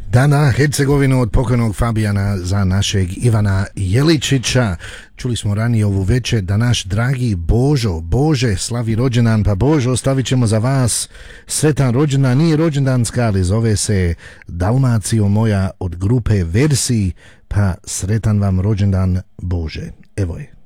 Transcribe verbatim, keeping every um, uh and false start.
Dana Hercegovinu od pokojnog Fabijana za našeg Ivana Jeličića. Čuli smo ranije ovu večer da naš dragi Božo, Bože, slavi rođendan, pa Božo, ostavit ćemo za vas sretan rođendan, nije rođendanska, ali zove se Dalmacijo moja od grupe Versi, pa sretan vam rođendan Bože. Evo je.